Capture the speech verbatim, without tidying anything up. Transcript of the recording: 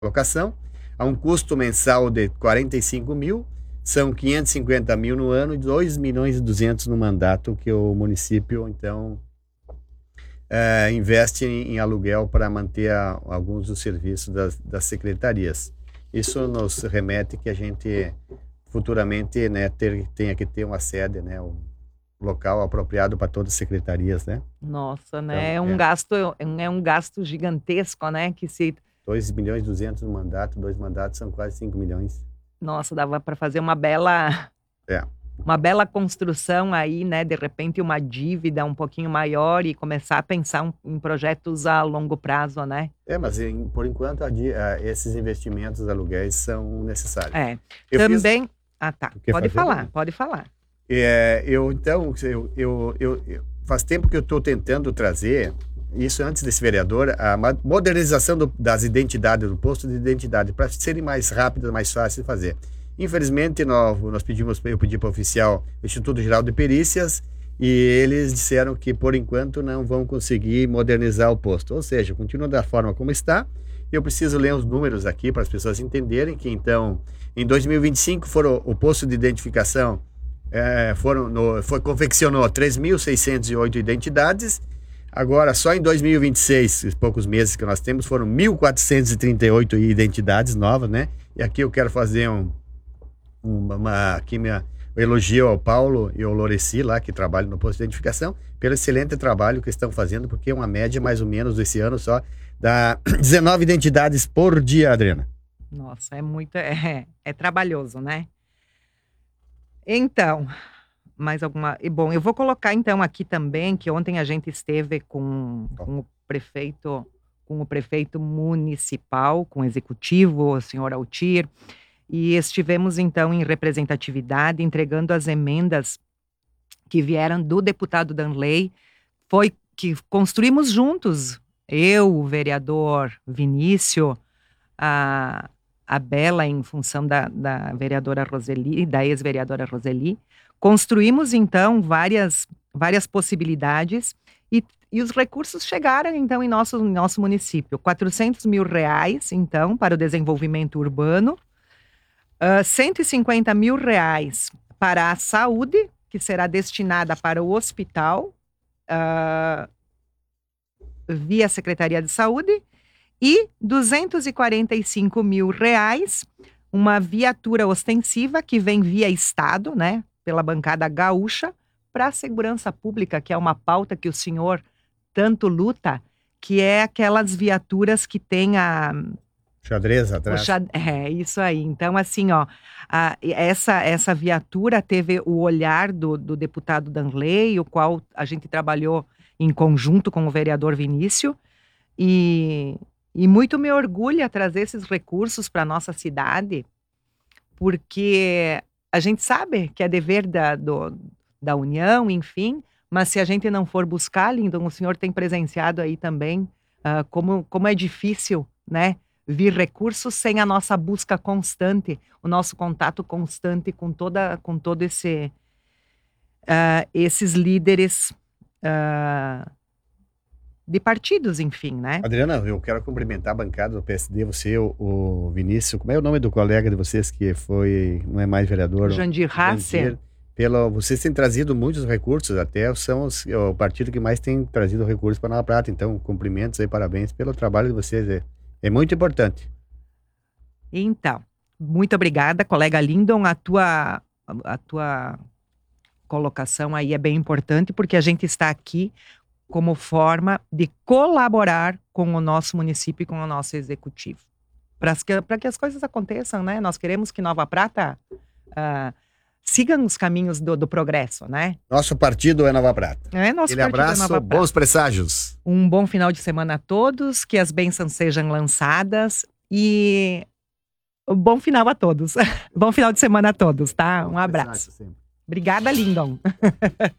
locação, a um custo mensal de quarenta e cinco mil, são quinhentos e cinquenta mil no ano e dois milhões e duzentos no mandato que o município, então, é, investe em, em aluguel para manter a, alguns dos serviços das, das secretarias. Isso nos remete que a gente futuramente, né, ter, tenha que ter uma sede, né, um local apropriado para todas as secretarias, né? Nossa, né? Então, é um é. gasto, é um gasto gigantesco, né? Que se dois milhões e duzentos no mandato, dois mandatos são quase cinco milhões. Nossa, dava para fazer uma bela, É. uma bela construção aí, né? De repente uma dívida um pouquinho maior e começar a pensar um, em projetos a longo prazo, né? É, mas em, por enquanto a, a, esses investimentos aluguéis são necessários. É. Eu Também. Fiz... Ah, tá. Pode falar, pode falar. É, eu então, eu, eu, eu, eu faz tempo que eu estou tentando trazer isso antes desse vereador, a modernização do, das identidades, do posto de identidade, para serem mais rápidas, mais fáceis de fazer. Infelizmente, nós, nós pedimos, eu pedi para o oficial o Instituto Geral de Perícias e eles disseram que, por enquanto, não vão conseguir modernizar o posto. Ou seja, continua da forma como está. Eu preciso ler os números aqui para as pessoas entenderem que, então, em dois mil e vinte e cinco, foram, o posto de identificação é, foram no, foi, confeccionou três mil seiscentas e oito identidades. Agora, só em dois mil e vinte e seis, os poucos meses que nós temos, foram mil quatrocentas e trinta e oito identidades novas, né? E aqui eu quero fazer um, uma, uma aqui minha, um elogio ao Paulo e ao Loreci lá, que trabalham no posto de identificação, pelo excelente trabalho que estão fazendo, porque é uma média mais ou menos desse ano só, dá dezenove identidades por dia, Adriana. Nossa, é muito, é, é trabalhoso, né? Então... mais alguma... E, bom, eu vou colocar então aqui também que ontem a gente esteve com, com o prefeito, com o prefeito municipal, com o executivo, o senhor Altir, e estivemos então em representatividade entregando as emendas que vieram do deputado Danley, foi que construímos juntos, eu, o vereador Vinícius, a, a Bela em função da, da vereadora Roseli, da ex-vereadora Roseli. Construímos, então, várias, várias possibilidades e, e os recursos chegaram, então, em nosso, em nosso município. quatrocentos mil reais, então, para o desenvolvimento urbano, uh, cento e cinquenta mil reais para a saúde, que será destinada para o hospital, uh, via Secretaria de Saúde, e duzentos e quarenta e cinco mil reais, uma viatura ostensiva que vem via Estado, né? Pela bancada gaúcha, para a segurança pública, que é uma pauta que o senhor tanto luta, que é aquelas viaturas que tem a... xadrez atrás. Xad... É, isso aí. Então, assim, ó, a, essa, essa viatura teve o olhar do, do deputado Danley, o qual a gente trabalhou em conjunto com o vereador Vinícius, e, e muito me orgulha trazer esses recursos para a nossa cidade, porque... a gente sabe que é dever da, do, da União, enfim, mas se a gente não for buscar, Lindon, o senhor tem presenciado aí também uh, como, como é difícil, né, vir recursos sem a nossa busca constante, o nosso contato constante com, toda, com todo esse, uh, esses líderes uh, de partidos, enfim, né? Adriana, eu quero cumprimentar a bancada do P S D, você, o, o Vinícius, como é o nome do colega de vocês que foi, não é mais vereador? Jandir Hasser. Pelo, vocês têm trazido muitos recursos, até são os, o partido que mais tem trazido recursos para Nova Prata, então cumprimentos aí, parabéns pelo trabalho de vocês, é, é muito importante. Então, muito obrigada, colega Lindon, a tua, a tua colocação aí é bem importante, porque a gente está aqui como forma de colaborar com o nosso município e com o nosso executivo. Para que, que as coisas aconteçam, né? Nós queremos que Nova Prata uh, siga os caminhos do, do progresso, né? Nosso partido é Nova Prata. É, nosso Aquele partido abraço, é Nova Prata. Bons presságios. Um bom final de semana a todos, que as bênçãos sejam lançadas e um bom final a todos. Bom final de semana a todos, tá? Um abraço. Obrigada, Lindon.